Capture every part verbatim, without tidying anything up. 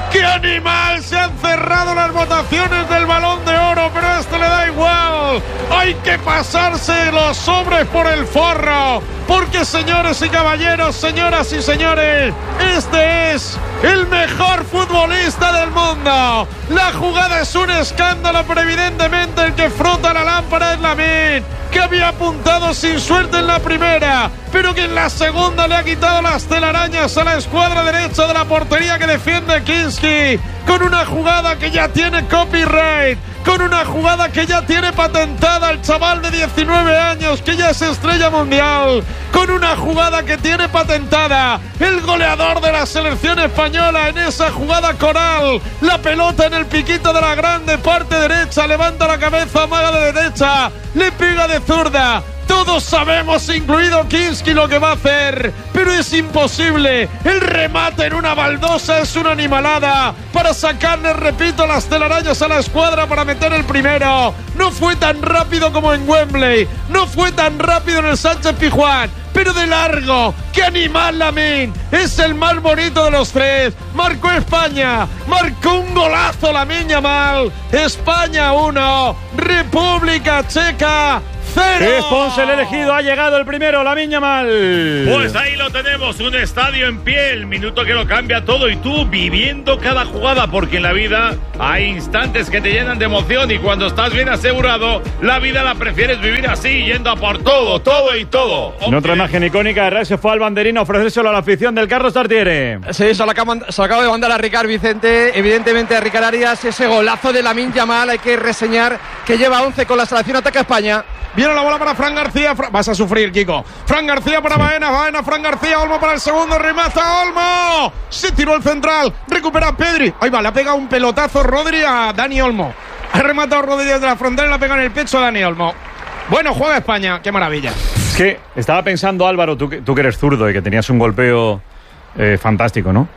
¡Qué animal! Se han cerrado las votaciones del Balón de Oro, pero a este le da igual. Hay que pasarse los sobres por el forro, porque señores y caballeros, señoras y señores, este es el mejor futbolista del mundo. La jugada es un escándalo, pero evidentemente el que frota la lámpara es Lamine, que había apuntado sin suerte en la primera, pero que en la segunda le ha quitado las telarañas a la escuadra derecha de la portería que defiende Kinski, con una jugada que ya tiene copyright, con una jugada que ya tiene patentada el chaval de diecinueve años, que ya es estrella mundial, con una jugada que tiene patentada el goleador de la selección española en esa jugada coral. La pelota en el piquito de la grande, parte derecha, levanta la cabeza, amaga de derecha, le pega de zurda. Todos sabemos, incluido Kinski, lo que va a hacer, pero es imposible. El remate en una baldosa es una animalada para sacarle, repito, las telarañas a la escuadra para meter el primero. No fue tan rápido como en Wembley, no fue tan rápido en el Sánchez Pizjuán, pero de largo. ¡Qué animal Lamine! Es el más bonito de los tres. Marcó España, marcó un golazo Lamine Yamal. España uno, República Checa cero. Es Ponce el elegido, ha llegado el primero, Lamine Yamal. Pues ahí lo tenemos, un estadio en pie, el minuto que lo cambia todo, y tú viviendo cada jugada, porque en la vida hay instantes que te llenan de emoción, y cuando estás bien asegurado, la vida la prefieres vivir así, yendo a por todo, todo y todo. En otra imagen icónica, Herrera se fue al banderín a ofrecérselo a la afición del Carlos Tartiere. Sí, se lo acaba, se lo acaba de mandar a Ricard Vicente. Evidentemente a Ricard Arias, ese golazo de Lamine Yamal, hay que reseñar que lleva once con la selección, ataca España. Viene la bola para Fran García. Fra- Vas a sufrir, Kiko. Fran García para Baena. Baena, Fran García. Olmo para el segundo. Remata Olmo. Se tiró el central. Recupera Pedri. Ahí va, le ha pegado un pelotazo Rodri a Dani Olmo. Ha rematado Rodri desde la frontera y le ha pegado en el pecho a Dani Olmo. Bueno, juega España. Qué maravilla. Es que estaba pensando, Álvaro, tú, tú que eres zurdo y que tenías un golpeo eh, fantástico, ¿no?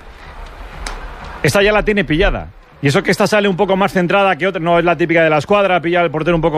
Esta ya la tiene pillada. Y eso que esta sale un poco más centrada que otra. No es la típica de la escuadra. Pilla el portero un poco